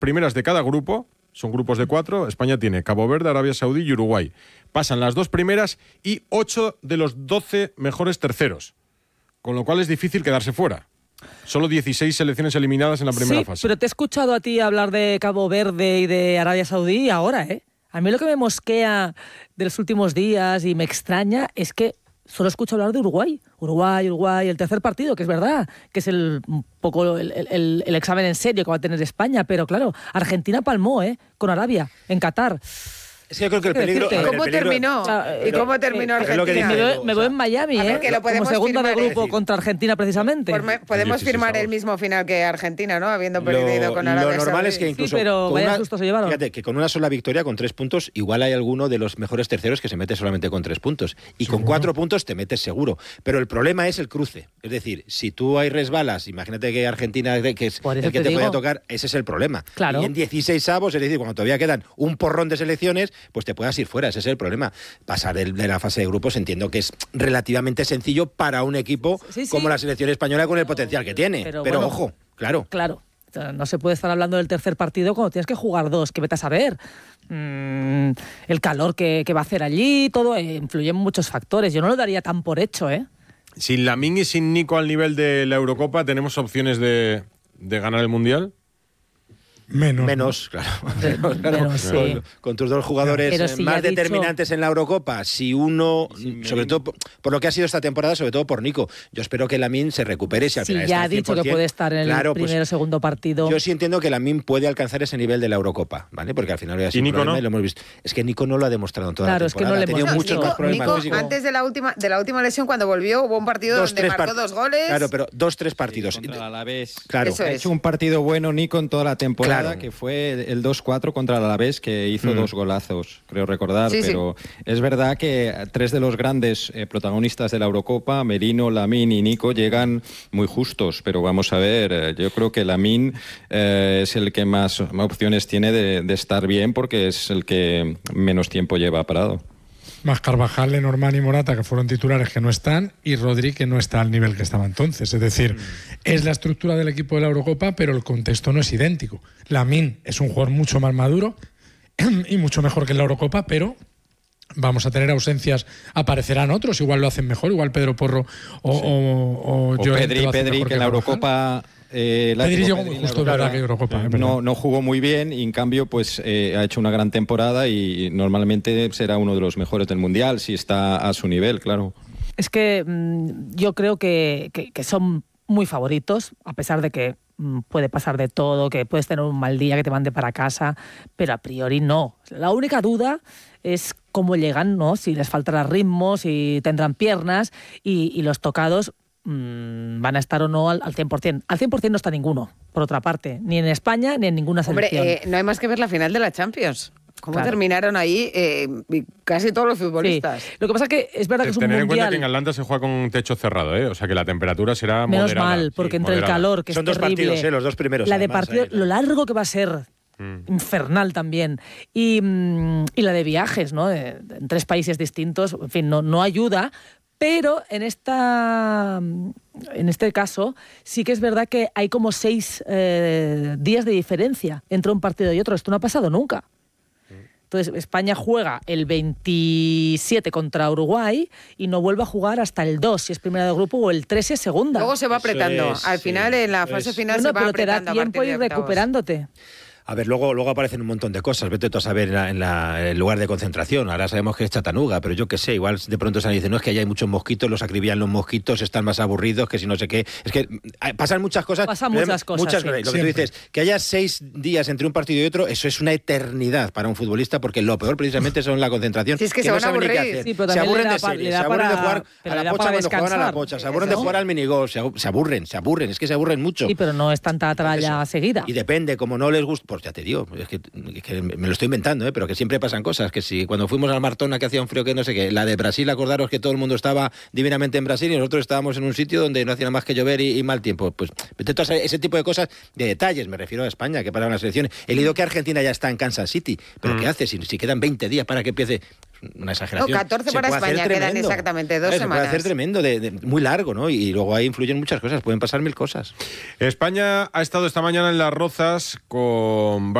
primeras de cada grupo, son grupos de 4, España tiene Cabo Verde, Arabia Saudí y Uruguay. Pasan las 2 primeras y 8 de los 12 mejores terceros, con lo cual es difícil quedarse fuera. Solo 16 selecciones eliminadas en la primera fase. Pero te he escuchado a ti hablar de Cabo Verde y de Arabia Saudí ahora, ¿eh? A mí lo que me mosquea de los últimos días y me extraña es que solo escucho hablar de Uruguay, el tercer partido, que es verdad, que es un poco el examen en serio que va a tener España, pero claro, Argentina palmó, con Arabia, en Qatar. Es que yo creo que el peligro... ¿Cómo terminó? ¿Y cómo terminó Argentina? Me voy en Miami, como segunda de grupo contra Argentina, precisamente. Podemos firmar el mismo final que Argentina, ¿no? Habiendo perdido con Arabia Saudí. Lo normal es que incluso... Sí, pero vaya susto se llevaron. Fíjate, que con una sola victoria, con 3 puntos, igual hay alguno de los mejores terceros que se mete solamente con 3 puntos. Y con 4 puntos te metes seguro. Pero el problema es el cruce. Es decir, si tú hay resbalas, imagínate que Argentina, que es el que te puede tocar, ese es el problema. Claro. Y en 16avos, es decir, cuando todavía quedan un porrón de selecciones, pues te puedas ir fuera. Ese es el problema. Pasar de la fase de grupos entiendo que es relativamente sencillo para un equipo como la selección española con el potencial que tiene. Pero bueno, ojo, claro. No se puede estar hablando del tercer partido cuando tienes que jugar 2, que vete a saber. El calor que va a hacer allí, todo influyen muchos factores. Yo no lo daría tan por hecho, ¿eh? Sin Lamine y sin Nico al nivel de la Eurocopa, ¿tenemos opciones de ganar el Mundial? Menos, claro. Menos, sí. Con tus 2 jugadores más determinantes en la Eurocopa, si uno, sobre todo por lo que ha sido esta temporada, sobre todo por Nico, yo espero que Lamine se recupere. Si al final ya está ha dicho que puede estar en el primero o segundo partido. Yo sí entiendo que Lamine puede alcanzar ese nivel de la Eurocopa, ¿vale? Porque al final lo hemos visto. Es que Nico no lo ha demostrado en toda la temporada. Es que no le hemos visto. Nico, antes de la última lesión, cuando volvió, hubo un partido donde marcó 2 goles. Claro, pero 2-3 partidos. Contra el Alavés. Claro. Ha hecho un partido bueno Nico en toda la temporada, que fue el 2-4 contra el Alavés, que hizo 2 golazos, creo recordar, pero es verdad que 3 de los grandes protagonistas de la Eurocopa, Merino, Lamine y Nico, llegan muy justos, pero vamos a ver, yo creo que Lamine es el que más opciones tiene de estar bien, porque es el que menos tiempo lleva parado. Más Carvajal, Lenormand y Morata, que fueron titulares, que no están, y Rodri, que no está al nivel que estaba entonces. Es decir, es la estructura del equipo de la Eurocopa, pero el contexto no es idéntico. Lamine es un jugador mucho más maduro y mucho mejor que en la Eurocopa, pero vamos a tener ausencias, aparecerán otros, igual lo hacen mejor, igual Pedro Porro o Pedri, que en la Eurocopa... Pedri llegó muy justo, verdad, que Eurocopa. No jugó muy bien y en cambio pues ha hecho una gran temporada y normalmente será uno de los mejores del Mundial si está a su nivel, claro. Es que yo creo que son muy favoritos, a pesar de que puede pasar de todo, que puedes tener un mal día que te mande para casa, pero a priori no. La única duda es cómo llegan, ¿no? Si les faltará ritmo, si tendrán piernas y los tocados van a estar o no al 100%. Al 100% no está ninguno, por otra parte, ni en España ni en ninguna selección. Hombre, no hay más que ver la final de la Champions. ¿Cómo terminaron ahí casi todos los futbolistas? Sí. Lo que pasa es que es verdad que es un mundial... Tener en cuenta que en Atlanta se juega con un techo cerrado, ¿eh? O sea que la temperatura será menos moderada. Menos mal, porque entre moderada. El calor, que son es terrible... Son 2 partidos, los 2 primeros. La de partido, lo largo que va a ser... infernal también, y la de viajes, ¿no? En 3 países distintos, en fin, no ayuda, pero en este caso sí que es verdad que hay como 6 días de diferencia entre un partido y otro. Esto no ha pasado nunca. Entonces España juega el 27 contra Uruguay y no vuelve a jugar hasta el 2 si es primera de grupo o el 3 si es segunda. Luego se va apretando. Al final, en la fase final se va apretando. Pero te da tiempo ir recuperándote. A ver, luego aparecen un montón de cosas. Vete tú a saber en el lugar de concentración. Ahora sabemos que es Chattanooga, pero yo qué sé, igual de pronto se dice, no, es que allá hay muchos mosquitos, los acribillan los mosquitos, están más aburridos, que si no sé qué. Es que pasan muchas cosas. Pasan muchas cosas. Sí. Lo que tú dices, que haya 6 días entre un partido y otro, eso es una eternidad para un futbolista, porque lo peor precisamente son la concentración. Si es que se van a aburrir. Sí, pero se aburren da de series, se aburren de jugar a la pocha cuando juegan a la pocha, se aburren de jugar al minigol, se aburren, es que se aburren mucho. Sí, pero no es tanta tralla seguida. Y depende, como no les gusta, pues ya te digo, es que me lo estoy inventando, pero que siempre pasan cosas, que si cuando fuimos al Martona que hacía un frío que no sé qué, la de Brasil, acordaros que todo el mundo estaba divinamente en Brasil y nosotros estábamos en un sitio donde no hacía nada más que llover y mal tiempo, pues ese tipo de cosas, de detalles, me refiero a España, que paran las elecciones. He leído que Argentina ya está en Kansas City, pero ¿qué hace si quedan 20 días para que empiece? una exageración. No, 14 para España, quedan exactamente 2 semanas. Se puede hacer tremendo, muy largo, ¿no? Y luego ahí influyen muchas cosas, pueden pasar 1000 cosas. España ha estado esta mañana en Las Rozas con